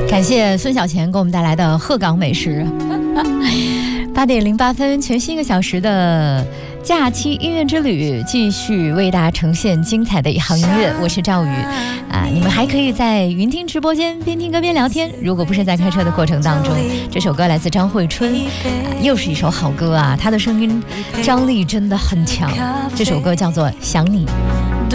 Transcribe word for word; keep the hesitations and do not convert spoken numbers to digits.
感谢孙小钱给我们带来的鹤岗美食。八点零八分，全新一个小时的假期音乐之旅，继续为大家呈现精彩的一行音乐。我是赵宇啊，你们还可以在云听直播间边听歌边聊天。如果不是在开车的过程当中，这首歌来自张惠春，啊、又是一首好歌啊，她的声音张力真的很强。这首歌叫做《想你》。